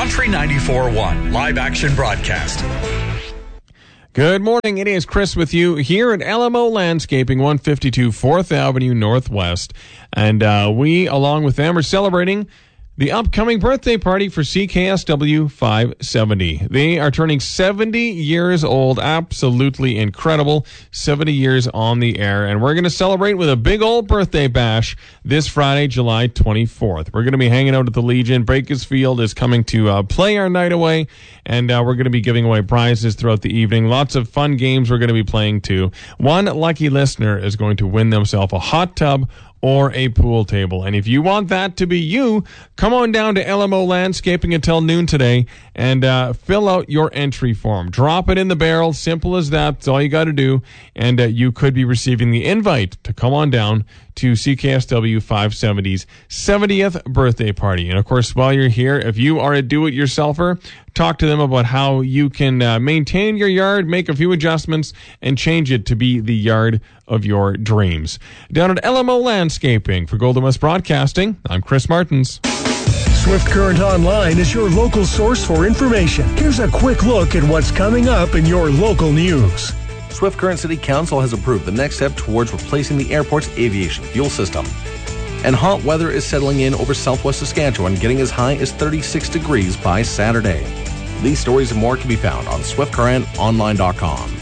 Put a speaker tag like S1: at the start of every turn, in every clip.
S1: Country 94.1 live action broadcast.
S2: Good morning. It is Chris with you here at LMO Landscaping, 152 4th Avenue Northwest. And we, along with them, are celebrating the upcoming birthday party for CKSW 570. They are turning 70 years old. Absolutely incredible. 70 years on the air. And we're going to celebrate with a big old birthday bash this Friday, July 24th. We're going to be hanging out at the Legion. Bakersfield is coming to play our night away. And we're going to be giving away prizes throughout the evening. Lots of fun games we're going to be playing too. One lucky listener is going to win themselves a hot tub or a pool table. And if you want that to be you, come on down to LMO Landscaping until noon today and fill out your entry form. Drop it in the barrel. Simple as that. That's all you got to do. And you could be receiving the invite to come on down to CKSW 570's 70th birthday party. And of course, while you're here, if you are a do-it-yourselfer, talk to them about how you can maintain your yard, make a few adjustments, and change it to be the yard of your dreams. Down at LMO Landscaping for Golden West Broadcasting, I'm Chris Martins.
S3: Swift Current Online is your local source for information. Here's a quick look at what's coming up in your local news.
S4: Swift Current City Council has approved the next step towards replacing the airport's aviation fuel system. And hot weather is settling in over southwest Saskatchewan, getting as high as 36 degrees by Saturday. These stories and more can be found on swiftcurrentonline.com.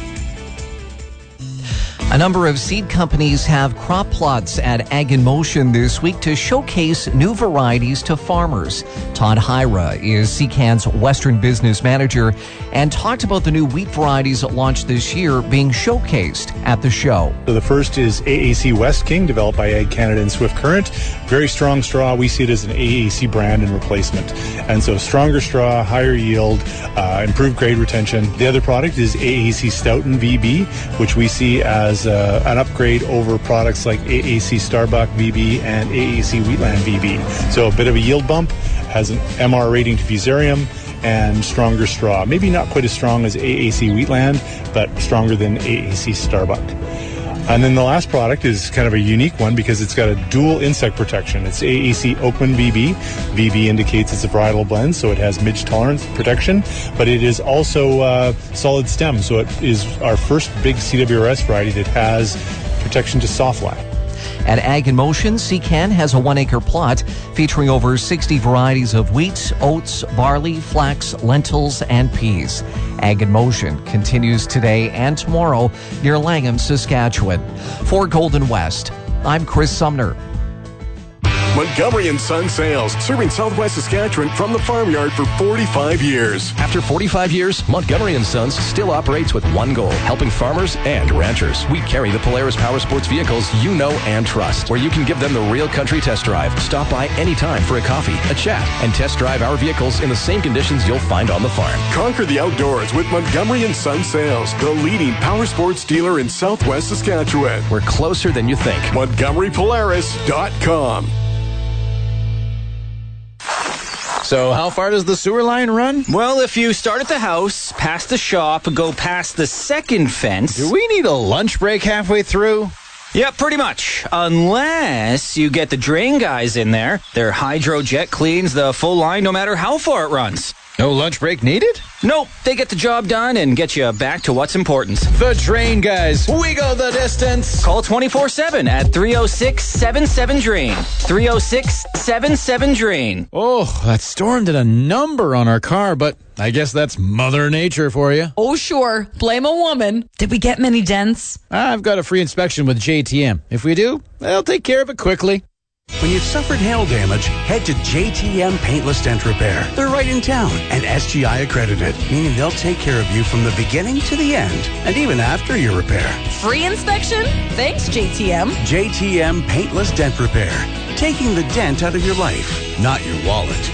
S5: A number of seed companies have crop plots at Ag in Motion this week to showcase new varieties to farmers. Todd Hyra is CCAN's Western Business Manager and talked about the new wheat varieties that launched this year being showcased at the show.
S6: So the first is AAC West King, developed by Ag Canada and Swift Current. Very strong straw. We see it as an AAC brand and replacement. And so stronger straw, higher yield, improved grade retention. The other product is AAC Stoughton VB, which we see as an upgrade over products like AAC Starbuck VB and AAC Wheatland VB. So a bit of a yield bump, has an MR rating to fusarium, and stronger straw. Maybe not quite as strong as AAC Wheatland, but stronger than AAC Starbuck. And then the last product is kind of a unique one because it's got a dual insect protection. It's AAC Oakman VB. VB indicates it's a varietal blend, so it has midge tolerance protection, but it is also solid stem, so it is our first big CWRS variety that has protection to softfly.
S5: At Ag in Motion, CCAN has a 1-acre plot featuring over 60 varieties of wheat, oats, barley, flax, lentils, and peas. Ag in Motion continues today and tomorrow near Langham, Saskatchewan. For Golden West, I'm Chris Sumner.
S7: Montgomery & Son Sales, serving Southwest Saskatchewan from the farmyard for 45 years.
S8: After 45 years, Montgomery & Sons still operates with one goal, helping farmers and ranchers. We carry the Polaris Power Sports vehicles you know and trust, where you can give them the real country test drive. Stop by anytime for a coffee, a chat, and test drive our vehicles in the same conditions you'll find on the farm.
S7: Conquer the outdoors with Montgomery & Son Sales, the leading power sports dealer in Southwest Saskatchewan.
S8: We're closer than you think.
S7: MontgomeryPolaris.com.
S9: So how far does the sewer line run?
S10: Well, if you start at the house, past the shop, go past the second fence...
S9: Do we need a lunch break halfway through?
S10: Yeah, pretty much. Unless you get the drain guys in there. Their hydrojet cleans the full line no matter how far it runs.
S9: No lunch break needed?
S10: Nope, they get the job done and get you back to what's important.
S9: The drain guys, we go the distance.
S10: Call 24/7 at 306-77-DRAIN. 306-77-DRAIN.
S9: Oh, that storm did a number on our car, but I guess that's Mother Nature for you.
S11: Oh, sure. Blame a woman. Did we get many dents?
S9: I've got a free inspection with JTM. If we do, they'll take care of it quickly.
S12: When you've suffered hail damage, head to JTM Paintless Dent Repair. They're right in town and SGI accredited, meaning they'll take care of you from the beginning to the end and even after your repair.
S11: Free inspection? Thanks, JTM.
S12: JTM Paintless Dent Repair. Taking the dent out of your life, not your wallet.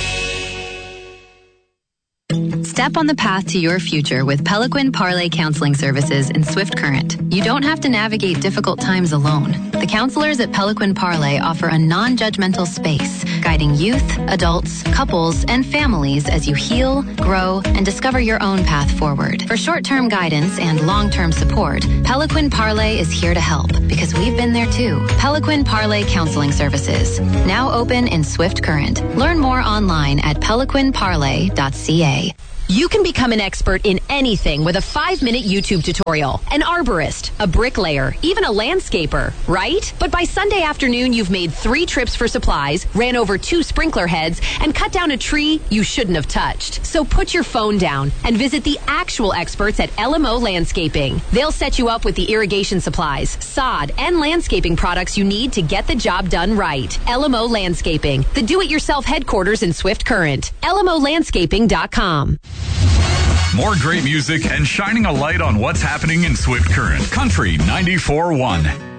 S13: Step on the path to your future with Pelican Parlay Counseling Services in Swift Current. You don't have to navigate difficult times alone. The counselors at Pelican Parlay offer a non-judgmental space guiding youth, adults, couples, and families as you heal, grow, and discover your own path forward. For short-term guidance and long-term support, Peliquin Parlay is here to help because we've been there too. Peliquin Parlay Counseling Services, now open in Swift Current. Learn more online at peliquinparlay.ca.
S14: You can become an expert in anything with a 5-minute YouTube tutorial. An arborist, a bricklayer, even a landscaper, right? But by Sunday afternoon, you've made 3 trips for supplies, ran over 2 sprinkler heads, and cut down a tree you shouldn't have touched. So put your phone down and visit the actual experts at LMO Landscaping. They'll set you up with the irrigation supplies, sod, and landscaping products you need to get the job done right. LMO Landscaping, the do-it-yourself headquarters in Swift Current. LMOlandscaping.com.
S1: More great music and shining a light on what's happening in Swift Current. Country 94.1.